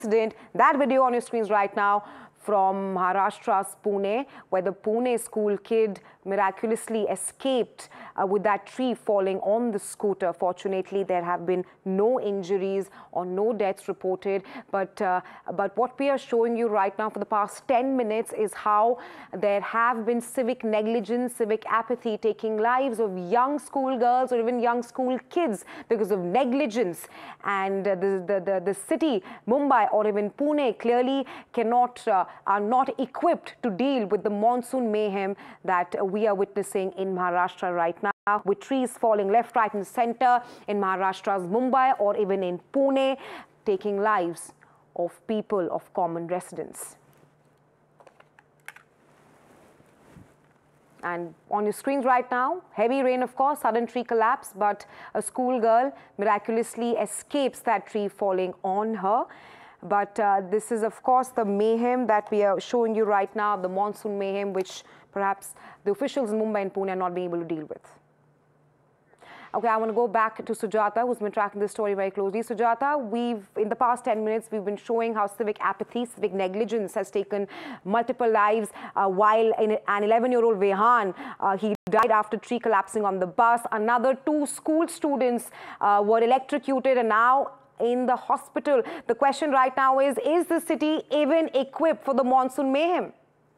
incident. That video on your screens right now from Maharashtra's Pune, where the Pune school kid miraculously escaped with that tree falling on the scooter. Fortunately, there have been no injuries or no deaths reported. But what we are showing you right now for the past 10 minutes is how there have been civic negligence, civic apathy taking lives of young schoolgirls or even young school kids because of negligence. And the city, Mumbai or even Pune, clearly are not equipped to deal with the monsoon mayhem that we are witnessing in Maharashtra right now, with trees falling left, right and center in Maharashtra's Mumbai or even in Pune, taking lives of people, of common residents. And on your screens right now, heavy rain, of course, sudden tree collapse, but a schoolgirl miraculously escapes that tree falling on her. But this is, of course, the mayhem that we are showing you right now, the monsoon mayhem, which perhaps the officials in Mumbai and Pune are not being able to deal with. Okay, I want to go back to Sujata, who's been tracking this story very closely. Sujata, in the past 10 minutes, we've been showing how civic apathy, civic negligence has taken multiple lives, while an 11-year-old Vehan, he died after tree collapsing on the bus. Another 2 school students were electrocuted and now in the hospital. The question right now is the city even equipped for the monsoon mayhem?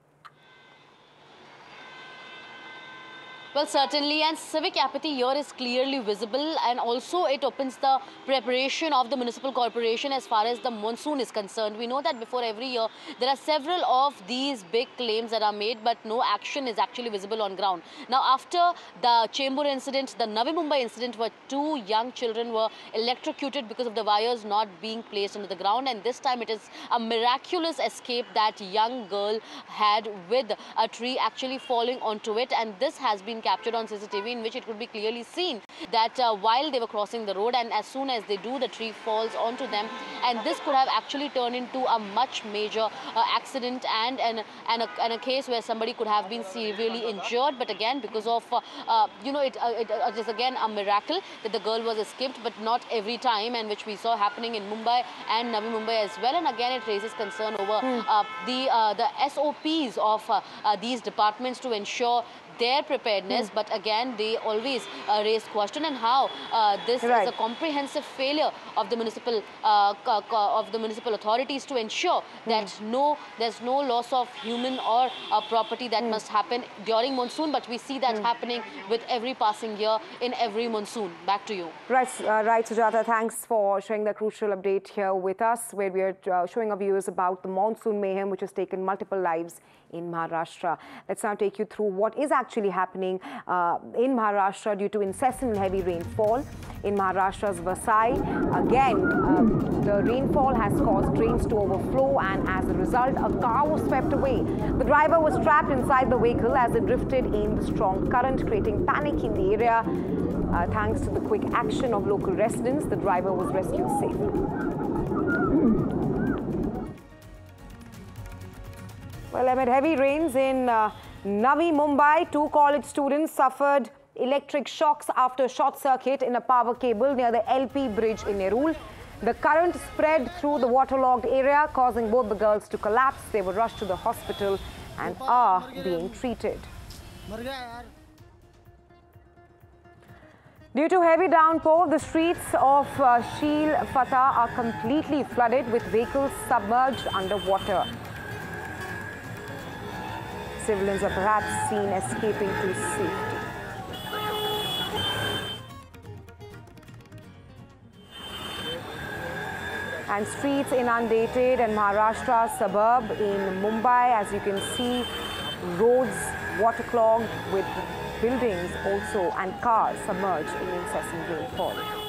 Well, certainly, and civic apathy here is clearly visible, and also it opens the preparation of the municipal corporation as far as the monsoon is concerned. We know that before every year, there are several of these big claims that are made, but no action is actually visible on ground. Now, after the Chembur incident, the Navi Mumbai incident, where 2 young children were electrocuted because of the wires not being placed onto the ground, and this time it is a miraculous escape that young girl had with a tree actually falling onto it, and this has been captured on CCTV, in which it could be clearly seen that while they were crossing the road, and as soon as they do, the tree falls onto them, and this could have actually turned into a much major accident and a case where somebody could have been severely injured. But again, because of it is again a miracle that the girl was escaped, but not every time, and which we saw happening in Mumbai and Navi Mumbai as well. And again, it raises concern over the SOPs of these departments to ensure their preparedness, but again they always raise question on how this is a comprehensive failure of the municipal authorities to ensure that there's no loss of human or property that must happen during monsoon. But we see that happening with every passing year in every monsoon. Back to you. Right, Sujata. Thanks for sharing the crucial update here with us, where we are showing our viewers about the monsoon mayhem, which has taken multiple lives in Maharashtra. Let's now take you through what is actually happening in Maharashtra due to incessant and heavy rainfall. In Maharashtra's Vasai, again, the rainfall has caused drains to overflow, and as a result, a car was swept away. The driver was trapped inside the vehicle as it drifted in the strong current, creating panic in the area. Thanks to the quick action of local residents, the driver was rescued safely. Well, amid heavy rains in Navi Mumbai, 2 college students suffered electric shocks after short circuit in a power cable near the LP bridge in Nerul. The current spread through the waterlogged area, causing both the girls to collapse. They were rushed to the hospital and are being treated. Due to heavy downpour, the streets of Sheel Fatah are completely flooded with vehicles submerged underwater. Civilians are perhaps seen escaping to safety. And streets inundated in Maharashtra suburb in Mumbai, as you can see, roads waterlogged with buildings also and cars submerged in incessant rainfall.